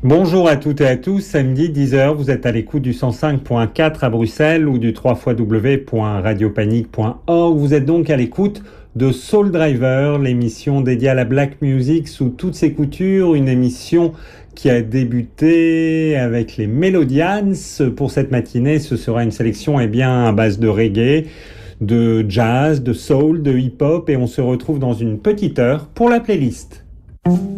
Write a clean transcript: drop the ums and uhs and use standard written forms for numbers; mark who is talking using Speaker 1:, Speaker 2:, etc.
Speaker 1: Bonjour à toutes et à tous, samedi 10h, vous êtes à l'écoute du 105.4 à Bruxelles ou du www.radiopanique.org. Vous êtes donc à l'écoute de Soul Driver, l'émission dédiée à la black music sous toutes ses coutures, une émission qui a débuté avec les Melodians. Pour cette matinée, ce sera une sélection à base de reggae, de jazz, de soul, de hip-hop et on se retrouve dans une petite heure pour la playlist.